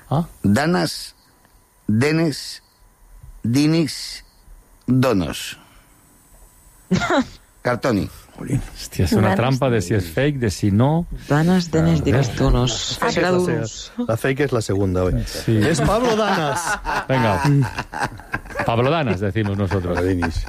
Danas, denes, dinis, donos. Cartoni. Hostia, es una trampa de si es fake, de si no. Danas, denes, dinis, donos. La fake es la segunda hoy. Sí. Es Pablo Danas. Venga. Pablo Danas, decimos nosotros. Dinis.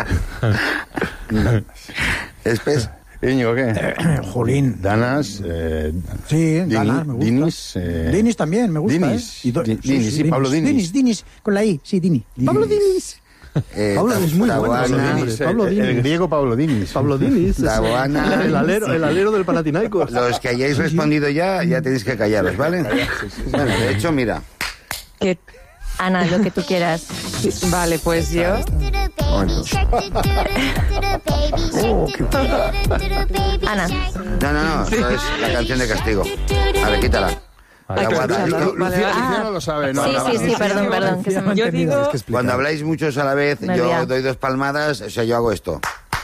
Espes. Íñigo, ¿qué? Jolín. Danas. Sí, Danas, me gusta. Dinis. Dinis también, me gusta. Dinis. Dinis, Sí, Pablo Dinis. Dinis, con la I, sí, Dini. Pablo Dinis. Pablo es muy bueno. Pablo Dinis. El griego Pablo Dinis. Pablo Dinis. Tabuana. El alero del Panathinaikos. Los que hayáis respondido ya tenéis que callaros, ¿vale? Bueno, de hecho, mira. Ana, lo que tú quieras. Vale, pues yo... Ana. No, eso es la canción de castigo. A ver, quítala. Luciano lo sabe, ¿no? Sí, perdón. Que se me... Yo digo... Cuando habláis muchos a la vez, Me yo olvidaba. doy 2 palmadas, o sea, yo hago esto.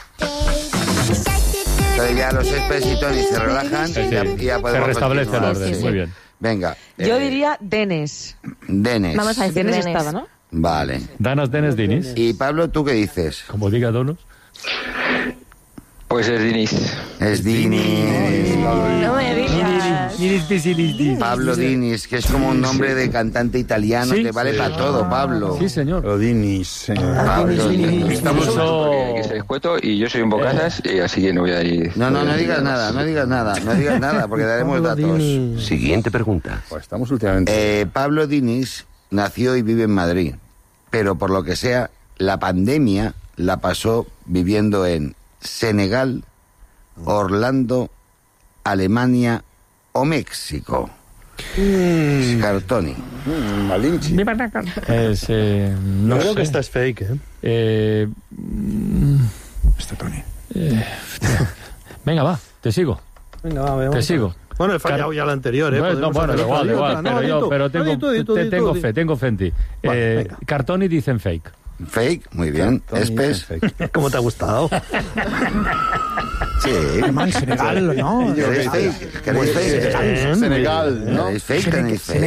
Entonces ya los Espes y Tony se relajan Sí, y ya se podemos restablece el continuar. orden. sí. Muy bien. Venga. Yo diría denes. Denes. Vamos a decir Denes Denes. estaba, ¿no? Vale. Danas, denes, dinis. Y Pablo, ¿tú qué dices? Como diga donos. Pues es Dinis. Es Dinis. No me digas. Pablo Dinis, que es como un nombre de cantante italiano, Sí. te vale para todo, Pablo. Sí, señor. Pablo Dinis. Pablo Dinis. Incluso... Hay que ser escueto y yo soy un bocazas y así que no voy a ir... No digas nada, porque daremos datos. Siguiente pregunta. Pues estamos últimamente. Pablo Dinis nació y vive en Madrid, pero por lo que sea, la pandemia la pasó viviendo en Senegal, Orlando, Alemania o México. Cartoni. Malinche. Es, no Yo creo sé. que esta es fake, ¿eh? Este Tony. Venga, va, te sigo. Venga, va, vamos. Te sigo. Bueno, he fallado ya la anterior, ¿eh? No, bueno, igual, pero tengo fe en ti. Vale, venga. Cartoni dicen fake. Fake, muy bien. Espes. ¿Cómo te ha gustado? Sí. Man, Senegal, ¿no? ¿Queréis fake? ¿Queréis fake? Senegal, ¿no? ¿Queréis fake? ¿Tenéis fake?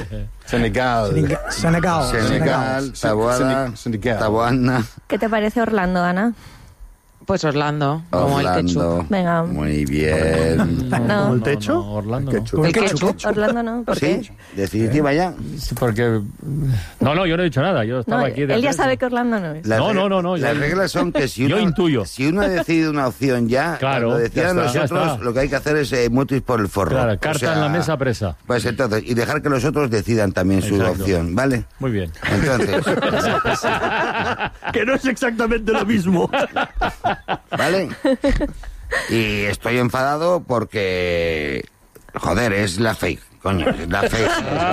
Senegal. Taboada, Senegal. Taboana. ¿Qué te parece Orlando, Ana? Pues Orlando, como el ketchup. Orlando. Venga. Muy bien. No. ¿Como el techo? No, Orlando no. Ketchup. El ketchup. Orlando no, ¿por qué? ¿Sí? ¿Definitiva ya? Sí, porque... No, yo no he dicho nada. Yo estaba No, aquí de él ya prensa. sabe que Orlando no es. No, Las yo- reglas son que si yo uno, intuyo. si uno ha decidido una opción ya, Claro, cuando decidan ya los está, ya otros, está. lo que hay que hacer es mutis por el forro. Claro, O carta sea, en la mesa presa. Pues entonces, y dejar que los otros decidan también su Exacto. opción, ¿vale? Muy bien. Entonces, Que no es exactamente lo mismo. ¿vale? Y estoy enfadado porque... Joder, es la fake, coño, es la fake.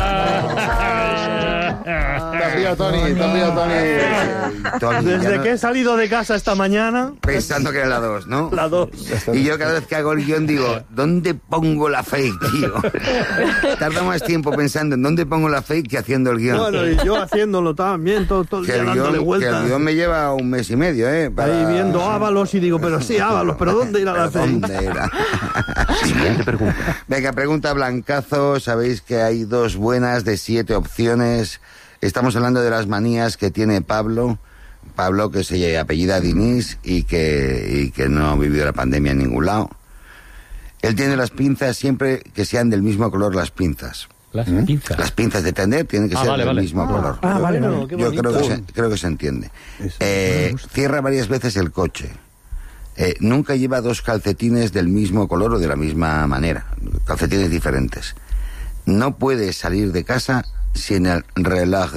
Te has pillado, Tony. Tony, ya Desde no- que he salido de casa esta mañana, Pensando que era la 2, ¿no? la 2. Y yo cada vez que hago el guión digo, ¿dónde pongo la fake, tío? Tardo más tiempo pensando en dónde pongo la fake que haciendo el guión. Bueno, y yo haciéndolo también, todo el que, día el dándole guión, que vueltas. el guión me lleva 1 mes y medio, ¿eh? Ahí viendo Ábalos y digo, pero sí, Ábalos, pero ¿dónde irá la ¿Pero fake? dónde era? Siguiente pregunta. Venga, pregunta blancazo. Sabéis que hay 2 buenas de 7 opciones. Estamos hablando de las manías que tiene Pablo. Pablo, que se apellida Dinis y que no ha vivido la pandemia en ningún lado. Él tiene las pinzas siempre que sean del mismo color las pinzas. Las pinzas. Las pinzas de tender tienen que ser vale, del vale. mismo color. Vale. Bueno, qué Yo bonito. creo que se entiende. Cierra varias veces el coche. Nunca lleva 2 calcetines del mismo color o de la misma manera. Calcetines diferentes. No puede salir de casa sin el reloj.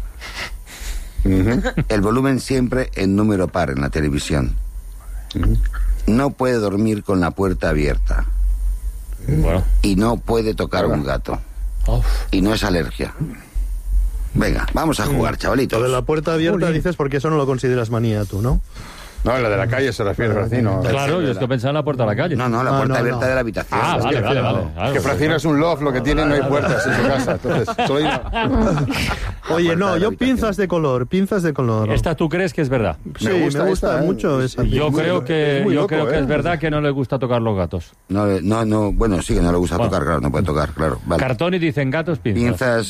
El volumen siempre en número par en la televisión. No puede dormir con la puerta abierta. Bueno. Y no puede tocar un gato. Uf. Y no es alergia. Venga, vamos a jugar, Lo chavalitos. de la puerta abierta dices porque eso no lo consideras manía tú, ¿no? No, la de la calle se refiere, Fracino. Claro, yo es que pensaba en la puerta de la calle. No, la puerta abierta de la habitación. Ah, Es que- vale. Que Fracino es un loft, lo que tiene no hay puertas en su casa. Entonces, solo hay una... Oye, no, de la yo habitación. pinzas de color. Esta tú crees que es verdad. Sí, me gusta esta, mucho esa. Yo muy creo loco, que es muy yo loco, creo que ¿eh? es verdad que no le gusta tocar los gatos. No, bueno, sí que no le gusta Bueno. tocar, claro, no puede tocar, claro. Vale. Cartoni dicen gatos, pinzas. Pinzas